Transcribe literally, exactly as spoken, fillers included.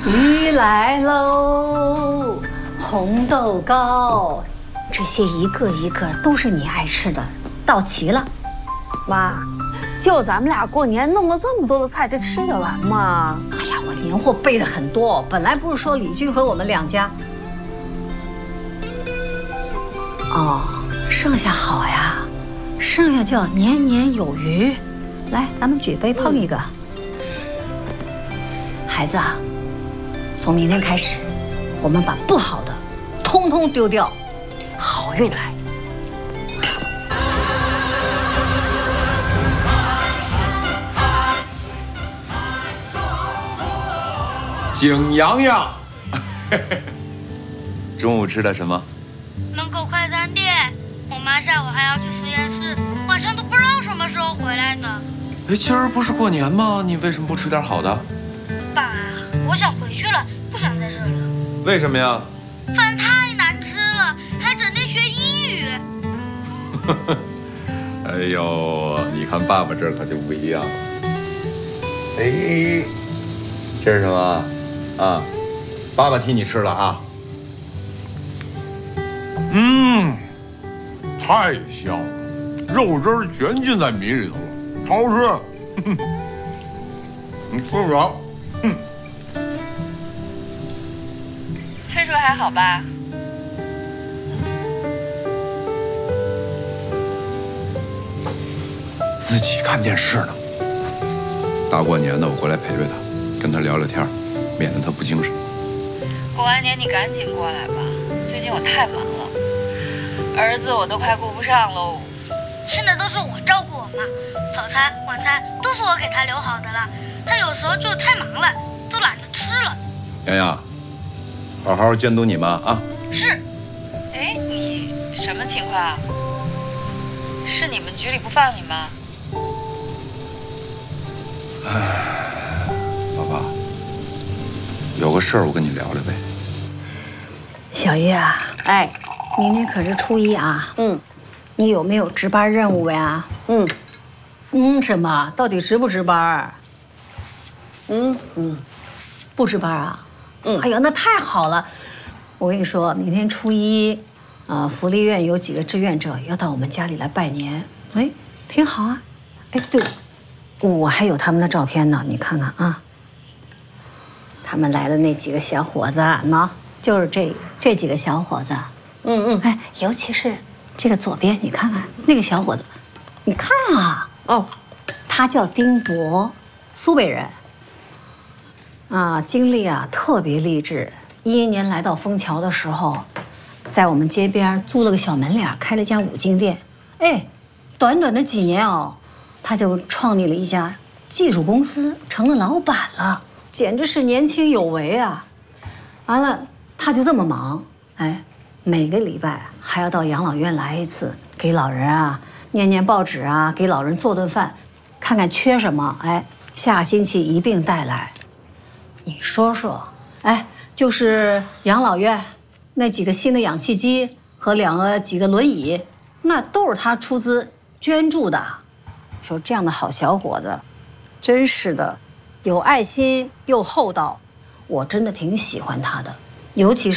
鱼来喽，红豆糕，这些一个一个都是你爱吃的，到齐了。 妈，就咱们俩过年弄了这么多的菜，这吃得完吗？ 哎呀，我年货备的很多，本来不是说李军和我们两家。哦，剩下好呀，剩下叫年年有余。来，咱们举杯碰一个。孩子啊，从明天开始，我们把不好的通通丢掉，好运来。 景阳阳，中午吃的什么？ 门口快餐店。我妈下午还要去实验室，晚上都不知道什么时候回来呢。 哎，今儿不是过年吗？你为什么不吃点好的？ 爸，我想回去了，不想在这里了。 为什么呀？ 饭太难吃了，还整天学英语。 哎呦，你看爸爸这儿可就不一样了。哎，这是什么？啊，爸爸替你吃了啊。 嗯，太香了，肉汁儿全浸在米里头了，好吃。你吃不着。哼。 崔叔还好吧？ 自己看电视呢。 大过年的，我过来陪陪他，跟他聊聊天，免得他不精神。 过完年你赶紧过来吧，最近我太忙了，儿子我都快顾不上喽。 现在都是我照顾我妈，早餐、晚餐都是我给她留好的了，她有时候就太忙了，都懒得吃了。 洋洋，好好监督你妈啊。 是。 哎，你什么情况？是你们局里不放你吗？ 唉，老爸，有个事儿我跟你聊聊呗。 小玉啊， 哎， 明天可是初一啊。 嗯， 你有没有值班任务呀？ 嗯， 嗯，什么？到底值不值班？ 嗯嗯， 不值班啊？ 嗯， 哎呀，那太好了！我跟你说，明天初一，啊、呃，福利院有几个志愿者要到我们家里来拜年，哎，挺好啊。哎，对，我还有他们的照片呢，你看看啊。他们来的那几个小伙子，喏，就是这这几个小伙子。 嗯嗯， 哎，尤其是这个左边，你看看那个小伙子，你看啊， 哦， 他叫丁博，苏北人。啊，经历啊特别励志。一一年来到枫桥的时候，在我们街边租了个小门脸，开了一家五金店。哎，短短的几年哦，他就创立了一家技术公司，成了老板了，简直是年轻有为啊！完了，他就这么忙，哎，每个礼拜还要到养老院来一次，给老人啊念念报纸啊，给老人做顿饭，看看缺什么，哎，下星期一并带来。你说说，哎，就是养老院那几个新的氧气机和两个几个轮椅，那都是他出资捐助的。说这样的好小伙子，真是的，有爱心又厚道，我真的挺喜欢他的，尤其是。